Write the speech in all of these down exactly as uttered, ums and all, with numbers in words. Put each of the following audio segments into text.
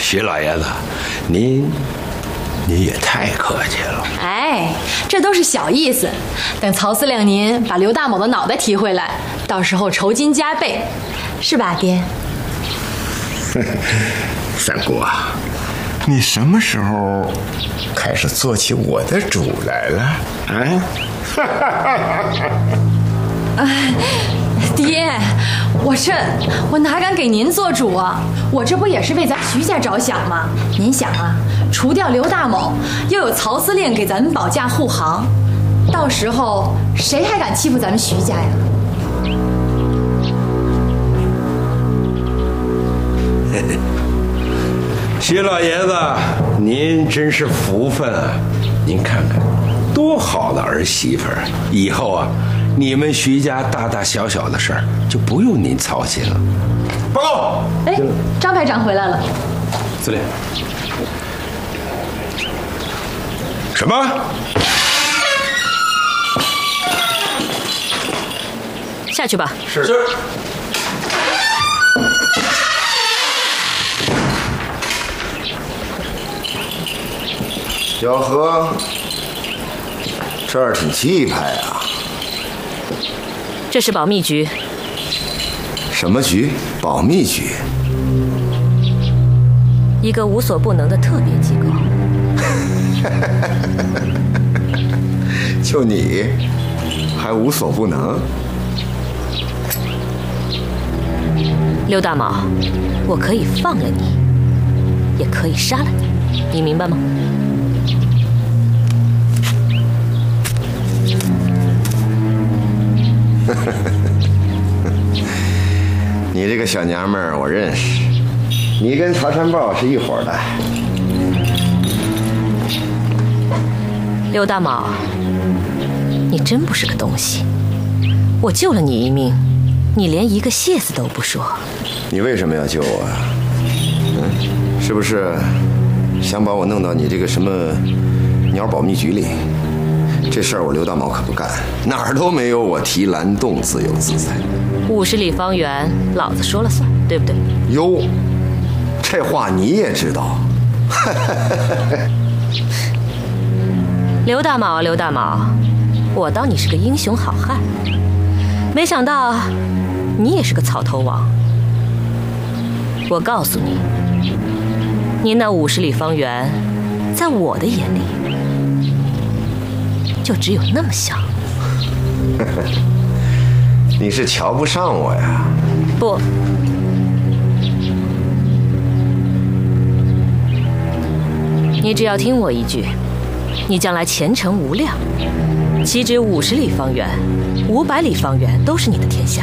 徐老爷子，您您也太客气了。 哎，这都是小意思。等曹司令您把刘大某的脑袋提回来，到时候酬金加倍，是吧，爹？ 三姑啊，你什么时候开始做起我的主来了？啊？ 哎，爹，我这我哪敢给您做主啊？我这不也是为咱徐家着想吗？您想啊，除掉刘大某，又有曹司令给咱们保驾护航，到时候谁还敢欺负咱们徐家呀？ 徐老爷子，您真是福分啊！您看看，多好的儿媳妇儿！以后啊，你们徐家大大小小的事儿就不用您操心了。报告！ 哎，张排长回来了。 司令。 什么？ 下去吧。 是。是。 小何，这儿挺气派啊。 这是保密局。 什么局？保密局？ 一个无所不能的特别机构。 就你，还无所不能？ 刘大毛，我可以放了你，也可以杀了你，你明白吗？ 你这个小娘们儿，我认识。你跟曹山豹是一伙的。 刘大毛，你真不是个东西。我救了你一命，你连一个谢字都不说。 你为什么要救我啊？嗯，是不是想把我弄到你这个什么鸟保密局里？这事儿我刘大毛可不干，哪儿都没有我提篮洞自由自在。 五十里方圆，老子说了算，对不对？ 哟，这话你也知道？ 刘大毛，刘大毛，我当你是个英雄好汉，没想到你也是个草头王。我告诉你，你那五十里方圆，在我的眼里，就只有那么小。 你是瞧不上我呀？ 不，你只要听我一句，你将来前程无量，岂止五十里方圆，五百里方圆都是你的天下。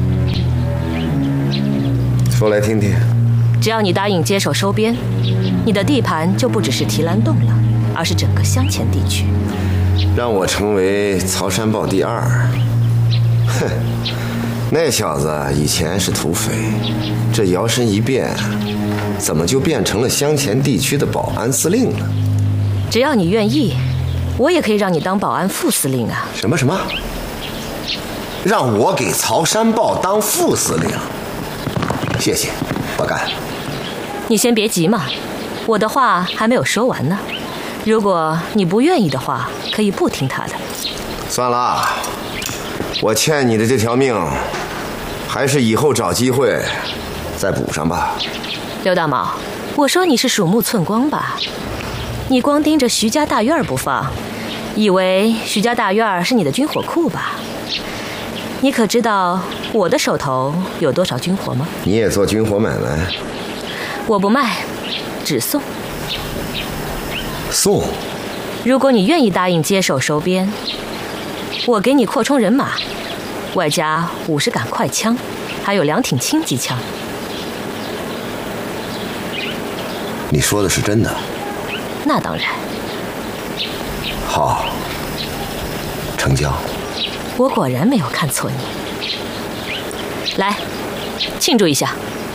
说来听听。 只要你答应接手收编，你的地盘就不只是提篮洞了，而是整个乡前地区。 让我成为曹山豹第二，哼，那小子以前是土匪，这摇身一变，怎么就变成了乡前地区的保安司令了？ 只要你愿意，我也可以让你当保安副司令啊！ 什么什么？让我给曹山豹当副司令？谢谢，不干。 你先别急嘛，我的话还没有说完呢。如果你不愿意的话，可以不听他的。 算了，我欠你的这条命，还是以后找机会再补上吧。 刘大毛，我说你是鼠目寸光吧？你光盯着徐家大院不放，以为徐家大院是你的军火库吧？你可知道我的手头有多少军火吗？ 你也做军火买卖？ 我不卖，只送。 送？ 如果你愿意答应接手收编，我给你扩充人马，外加五十杆快枪，还有两挺轻机枪。 你说的是真的？ 那当然。 好，成交。 我果然没有看错你。来，庆祝一下。